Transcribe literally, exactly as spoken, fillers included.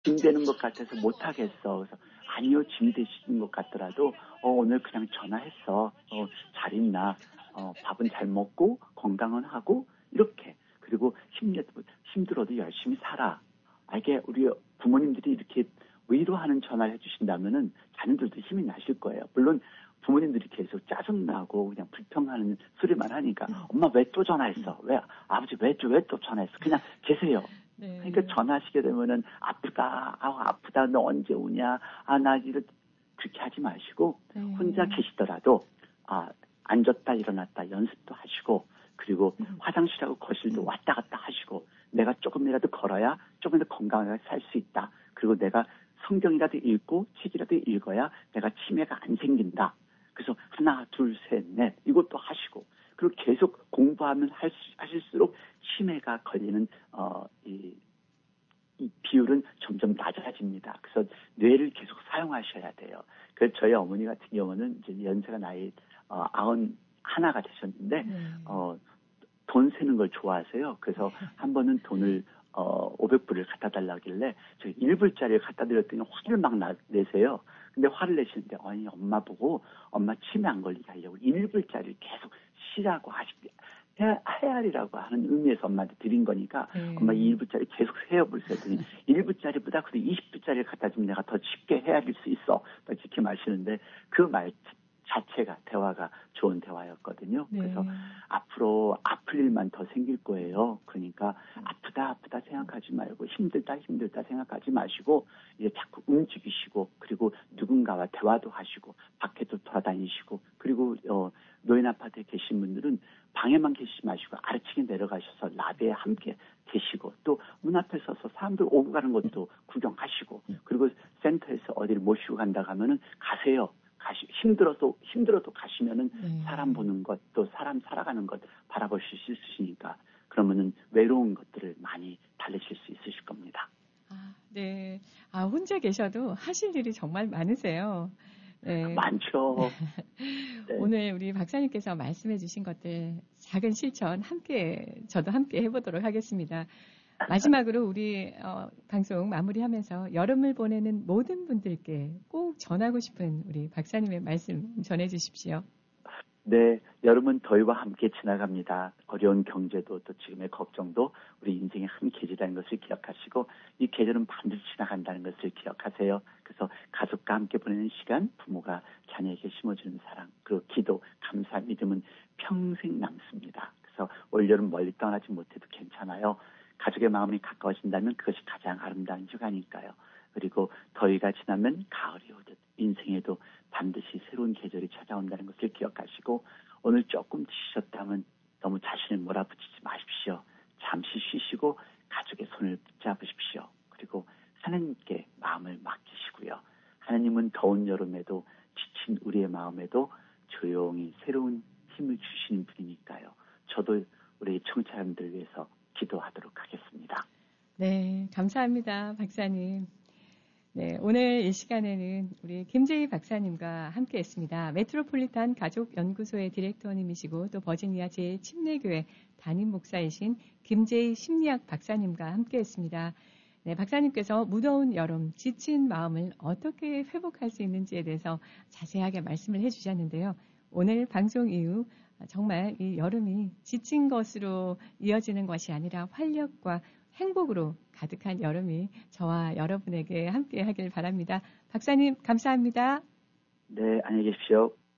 짐 되는 것 같아서 못하겠어. 그래서 아니요, 짐 되시는 것 같더라도 어, 오늘 그냥 전화했어. 어, 잘 있나? 어, 밥은 잘 먹고 건강은 하고 이렇게. 그리고 힘내, 힘들어도 열심히 살아. 아, 이게 우리 부모님들이 이렇게 위로하는 전화를 해주신다면은 자녀들도 힘이 나실 거예요. 물론 부모님들이 계속 짜증나고 그냥 불평하는 소리만 하니까 엄마 왜 또 전화했어? 왜 아버지 왜 또 왜 또 전화했어? 그냥 계세요. 네. 그러니까 전화하시게 되면은 아프다, 아 아프다, 너 언제 오냐? 아 나 이렇게 그렇게 하지 마시고 네. 혼자 계시더라도 아 앉았다 일어났다 연습도 하시고 그리고 음. 화장실하고 거실도 음. 왔다 갔다 하시고 내가 조금이라도 걸어야 조금 더 건강하게 살 수 있다. 그리고 내가 성경이라도 읽고 책이라도 읽어야 내가 치매가 안 생긴다. 그래서 하나, 둘, 셋, 넷 이것도 하시고 그리고 계속 공부하면 할 수, 하실수록 치매가 걸리는 어, 이, 이 비율은 점점 낮아집니다. 그래서 뇌를 계속 사용하셔야 돼요. 그래서 저희 어머니 같은 경우는 이제 연세가 나이 어, 아흔 하나가 되셨는데 네. 어, 돈 세는 걸 좋아하세요. 그래서 한 번은 돈을 어, 오백 불을 갖다 달라길래 저 일 불짜리를 갖다 드렸더니 화를 막 나, 내세요. 근데 화를 내시는데 아니 엄마 보고 엄마 치매 안 걸리게 하려고 일 불짜리를 계속 시라고 하시 헤아리라고 하는 의미에서 엄마한테 드린 거니까 네. 엄마 이 일 불짜리 계속 세어보세요. 일 불짜리보다 그래도 이십 불짜리를 갖다 주면 내가 더 쉽게 헤아릴 수 있어. 이렇게 마시는데 그 말 자체가 대화가 좋은 대화였거든요. 네. 그래서 앞으로 아플 일만 더 생길 거예요. 그러니까 아프다 아프다 생각하지 말고 힘들다 힘들다 생각하지 마시고 이제 자꾸 움직이시고 그리고 누군가와 대화도 하시고 밖에도 돌아다니시고 그리고 어, 노인 아파트에 계신 분들은 방에만 계시지 마시고 아래층에 내려가셔서 라베에 함께 계시고 또 문 앞에 서서 사람들 오고 가는 것도 구경하시고 그리고 센터에서 어디를 모시고 간다 하면은 가세요. 가시, 힘들어도, 힘들어도 가시면은 네. 사람 보는 것, 또 사람 살아가는 것 바라보실 수 있으시니까 그러면은 외로운 것들을 많이 달래실 수 있으실 겁니다. 아, 네. 아, 혼자 계셔도 하실 일이 정말 많으세요. 네. 많죠. 네. 오늘 우리 박사님께서 말씀해 주신 것들 작은 실천 함께, 저도 함께 해보도록 하겠습니다. 마지막으로 우리 어, 방송 마무리하면서 여름을 보내는 모든 분들께 꼭 전하고 싶은 우리 박사님의 말씀 전해 주십시오. 네, 여름은 더위와 함께 지나갑니다. 어려운 경제도 또 지금의 걱정도 우리 인생의 한 계절이라는 것을 기억하시고 이 계절은 반드시 지나간다는 것을 기억하세요. 그래서 가족과 함께 보내는 시간, 부모가 자녀에게 심어주는 사랑, 그리고 기도, 감사, 믿음은 평생 남습니다. 그래서 올여름 멀리 떠나지 못해도 괜찮아요. 가족의 마음이 가까워진다면 그것이 가장 아름다운 휴가니까요. 그리고 더위가 지나면 가을이 오듯 인생에도 반드시 새로운 계절이 찾아온다는 것을 기억하시고 오늘 조금 지치셨다면 너무 자신을 몰아붙이지 마십시오. 잠시 쉬시고 가족의 손을 붙잡으십시오. 그리고 하나님께 마음을 맡기시고요. 하나님은 더운 여름에도 지친 우리의 마음에도 조용히 새로운 힘을 주시는 분이니까요. 저도 우리 청취자분들 위해서 기도하도록 하겠습니다. 네, 감사합니다, 박사님. 네, 오늘 이 시간에는 우리 김재희 박사님과 함께 했습니다. 메트로폴리탄 가족연구소의 디렉터님이시고 또 버지니아 제침례교회 담임 목사이신 김재희 심리학 박사님과 함께 했습니다. 네, 박사님께서 무더운 여름, 지친 마음을 어떻게 회복할 수 있는지에 대해서 자세하게 말씀을 해주셨는데요. 오늘 방송 이후 정말 이 여름이 지친 것으로 이어지는 것이 아니라 활력과 행복으로 가득한 여름이 저와 여러분에게 함께 하길 바랍니다. 박사님, 감사합니다. 네, 안녕히 계십시오.